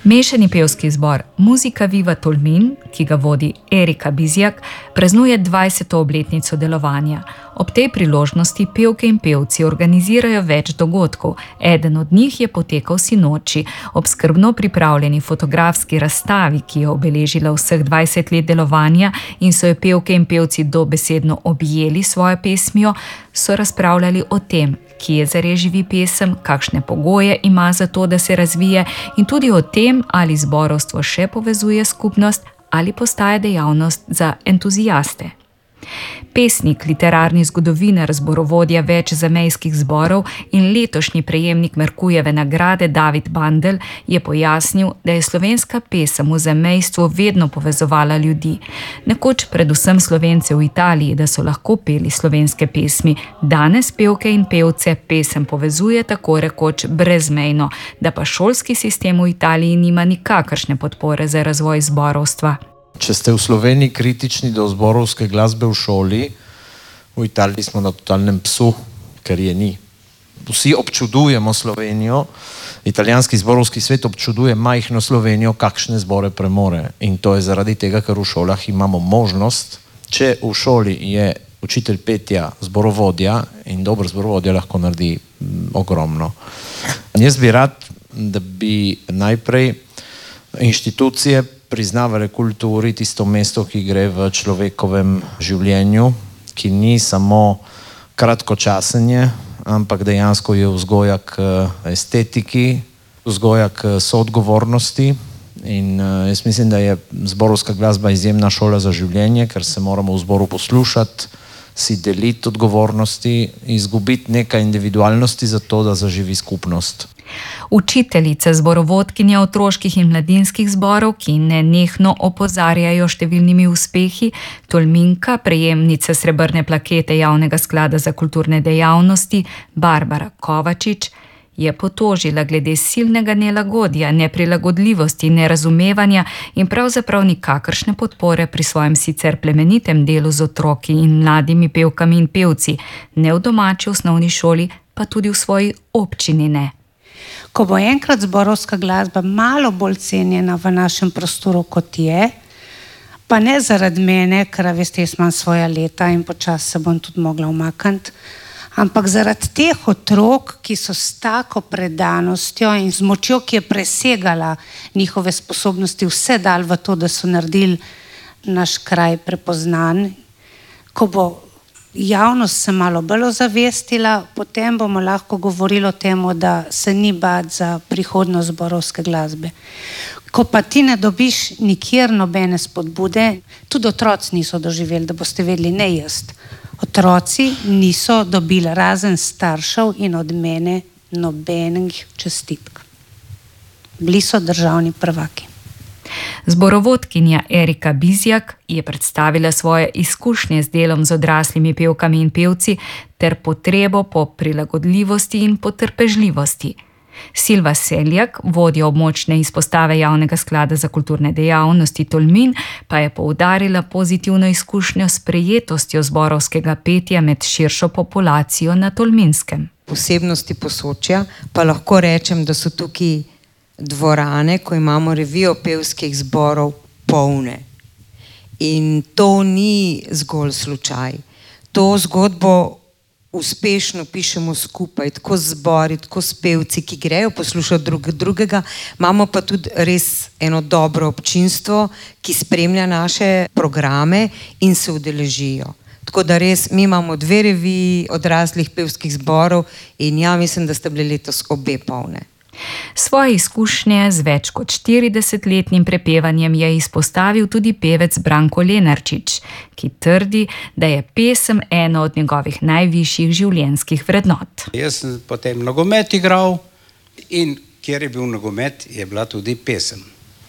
Mešani pevski zbor Muzika Viva Tolmin, ki ga vodi Erika Bizjak, praznuje 20. obletnico delovanja. Ob tej priložnosti pevke in pevci organizirajo več dogodkov. Eden od njih je potekal sinoči. Ob skrbno pripravljeni fotografski razstavi, ki je obeležila vseh 20 let delovanja in so jo pevke in pevci dobesedno objeli svojo pesmijo, so razpravljali o tem, kje zares živi pesem, kakšne pogoje ima za to, da se razvije, in tudi o tem, ali zborovstvo še povezuje skupnost ali postaja dejavnost za entuziaste. Pesnik, literarni zgodovinar, zborovodja več zamejskih zborov in letošnji prejemnik Merkurjeve nagrade David Bandelj je pojasnil, da je slovenska pesem v zamejstvu vedno povezovala ljudi. Nekoč predvsem Slovence v Italiji, da so lahko peli slovenske pesmi. Danes pevke in pevce pesem povezuje tako rekoč brezmejno, da pa šolski sistem v Italiji nima nikakršne podpore za razvoj zborovstva. Če ste v Sloveniji kritični do zborovske glasbe v šoli, v Italiji smo na totalnem psu, ker je ni. Vsi občudujemo Slovenijo, italijanski zborovski svet občuduje majhno Slovenijo, kakšne zbore premore. In to je zaradi tega, ker v šolah imamo možnost, če v šoli je učitelj petja zborovodja in dober zborovodja lahko naredi ogromno. Jaz bi rad, da bi najprej inštitucije priznavale kulturi tisto mesto, ki gre v človekovem življenju, ki ni samo kratkočasenje, ampak dejansko je vzgoja k estetiki, vzgoja k soodgovornosti. In jaz mislim, da je zborovska glasba izjemna šola za življenje, ker se moramo v zboru poslušati, si deliti odgovornosti, izgubiti nekaj individualnosti za to, da zaživi skupnost. Učiteljica, zborovodkinja otroških in mladinskih zborov, ki nenehno opozarjajo številnimi uspehi, Tolminka, prejemnica srebrne plakete Javnega sklada za kulturne dejavnosti Barbara Kovačič, je potožila glede silnega nelagodja, neprilagodljivosti, nerazumevanja in pravzaprav nikakršne podpore pri svojem sicer plemenitem delu z otroki in mladimi pevkami in pevci, ne v domači osnovni šoli, pa tudi v svoji občini ne. Ko bo enkrat zborovska glasba malo bolj cenjena v našem prostoru, kot je, pa ne zaradi mene, ker veste, jaz imam svoja leta in počasi se bom tudi mogla umakniti, ampak zaradi teh otrok, ki so s tako predanostjo in z močjo, ki je presegala njihove sposobnosti, vse dali v to, da so naredili naš kraj prepoznan. Ko bo javnost se malo bolj ozavestila, potem bomo lahko govorili o tem, da se ni bati za prihodnost zborovske glasbe. Ko pa ti ne dobiš nikjer nobene spodbude, tudi otroci niso doživeli, da boste vedeli, ne jaz. Otroci niso dobili razen staršev in od mene nobenih čestitk. Bili so državni prvaki. Zborovodkinja Erika Bizjak je predstavila svoje izkušnje z delom z odraslimi pevkami in pevci ter potrebo po prilagodljivosti in potrpežljivosti. Silva Seljak, vodja območne izpostave Javnega sklada za kulturne dejavnosti Tolmin, pa je poudarila pozitivno izkušnjo s prejetostjo zborovskega petja med širšo populacijo na Tolminskem. Posebnosti Posočja pa lahko rečem, da so tukaj dvorane, ko imamo revijo pevskih zborov, polne. In to ni zgolj slučaj. To zgodbo uspešno pišemo skupaj, tako z zbori, tako s pevci, ki grejo poslušati drugega. Imamo pa tudi res eno dobro občinstvo, ki spremlja naše programe in se udeležijo. Tako da res, mi imamo 2 reviji odraslih pevskih zborov in ja, mislim, da sta bile letos obe polne. Svoje izkušnje z več kot 40-letnim prepevanjem je izpostavil tudi pevec Branko Lenarčič, ki trdi, da je pesem eno od njegovih najvišjih življenjskih vrednot. Jaz sem potem nogomet igral in kjer je bil nogomet, je bila tudi pesem.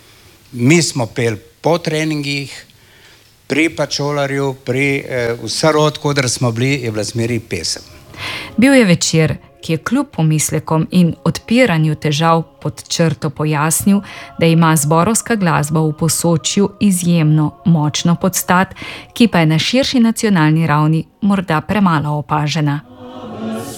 Mi smo peli po treningih, pri pačolarju, pri vsarod, kodr smo bili, je bila zmeri pesem. Bil je večer, ki je kljub pomislekom in odpiranju težav pod črto pojasnil, da ima zborovska glasba v Posočju izjemno močno podstat, ki pa je na širši nacionalni ravni morda premalo opažena.